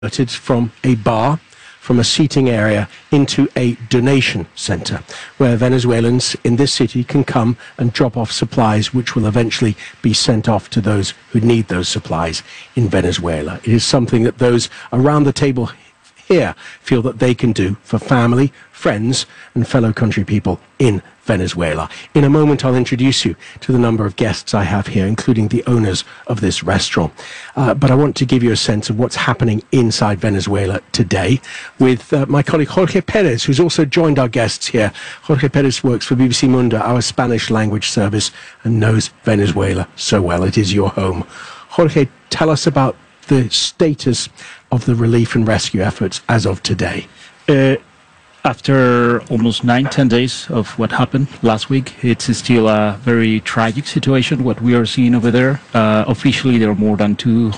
converted from a bar, from a seating area, into a donation center, where Venezuelans in this city can come and drop off supplies which will eventually be sent off to those who need those supplies in Venezuela. It is something that those around the table here feel that they can do for family, friends, and fellow country people in Venezuela. In a moment, I'll introduce you to the number of guests I have here, including the owners of this restaurant. But I want to give you a sense of what's happening inside Venezuela today with my colleague Jorge Perez, who's also joined our guests here. Jorge Perez works for BBC Mundo, our Spanish language service, and knows Venezuela so well. It is your home. Jorge, tell us about the status of the relief and rescue efforts as of today. After almost 9-10 days of what happened last week, it's still a very tragic situation, what we are seeing over there. Officially, there are more than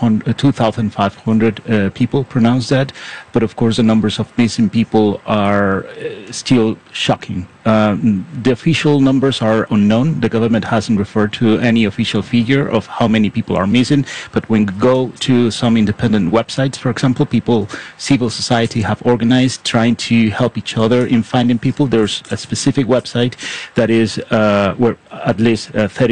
2,500 people pronounced dead, but of course the numbers of missing people are still shocking. The official numbers are unknown. The government hasn't referred to any official figure of how many people are missing, but when you go to some independent websites, for example, civil society have organized trying to help each other in finding people. There's a specific website that is where at least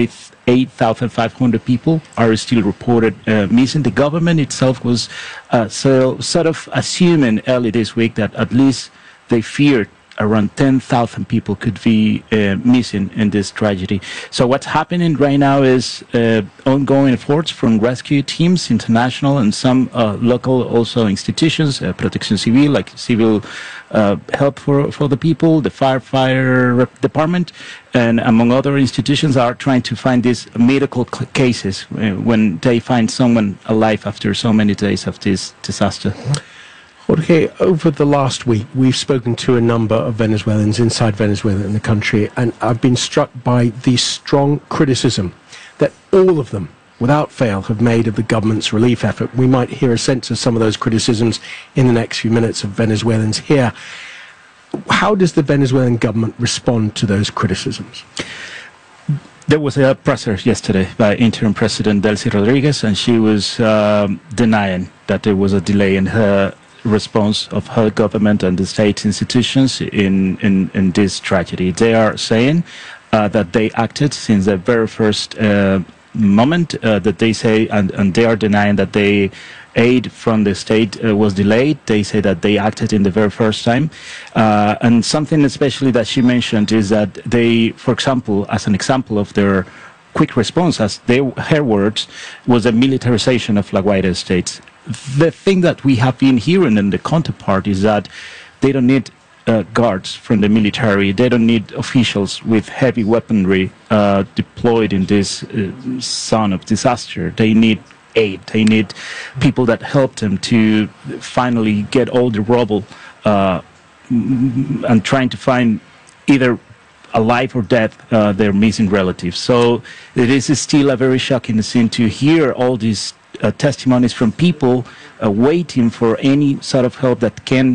38,500 people are still reported missing. The government itself was sort of assuming early this week that at least they feared around 10,000 people could be missing in this tragedy. So what's happening right now is ongoing efforts from rescue teams, international and some local also institutions, Protección Civil, like civil help for the people, the firefighter department, and among other institutions are trying to find these medical cases when they find someone alive after so many days of this disaster. Jorge, over the last week, we've spoken to a number of Venezuelans inside Venezuela in the country, and I've been struck by the strong criticism that all of them, without fail, have made of the government's relief effort. We might hear a sense of some of those criticisms in the next few minutes of Venezuelans here. How does the Venezuelan government respond to those criticisms? There was a presser yesterday by interim president Delcy Rodriguez, and she was denying that there was a delay in her response of her government and the state institutions in this tragedy. They are saying that they acted since the very first moment that they say, and they are denying that the aid from the state was delayed. They say that they acted in the very first time. And something especially that she mentioned is that they, for example, as an example of their quick response, as her words, was a militarization of La Guaira estates. The thing that we have been hearing in the counterpart is that they don't need guards from the military. They don't need officials with heavy weaponry deployed in this zone of disaster. They need aid. They need people that help them to finally get all the rubble and trying to find either alive or dead their missing relatives. So it is still a very shocking scene to hear all these testimonies from people waiting for any sort of help that can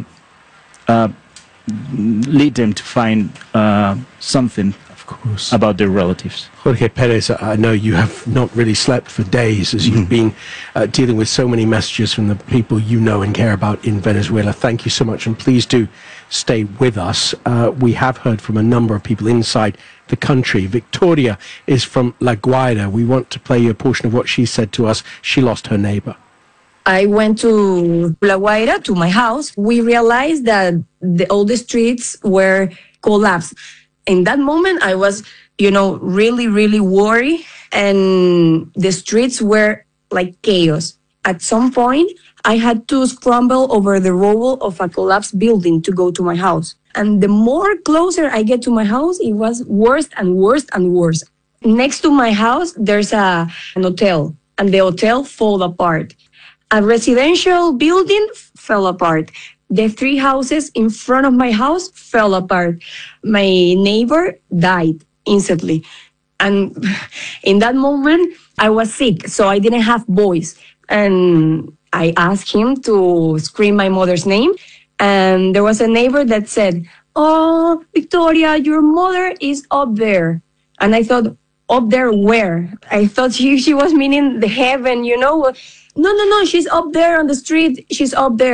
lead them to find something about their relatives. Jorge Perez, I know you have not really slept for days as you've been dealing with so many messages from the people you know and care about in Venezuela. Thank you so much, and please do stay with us. We have heard from a number of people inside the country. Victoria is from La Guaira. We want to play you a portion of what she said to us. She lost her neighbor. I went to La Guaira, to my house. We realized that all the streets were collapsed. In that moment, I was, really, really worried. And the streets were like chaos. At some point, I had to scramble over the rubble of a collapsed building to go to my house. And the more closer I get to my house, it was worse and worse and worse. Next to my house, there's an hotel, and the hotel fell apart. A residential building fell apart. The 3 houses in front of my house fell apart. My neighbor died instantly. And in that moment, I was sick, so I didn't have voice. And I asked him to scream my mother's name. And there was a neighbor that said, "Oh, Victoria, your mother is up there." And I thought, up there where? I thought she was meaning the heaven, No, she's up there on the street. She's up there.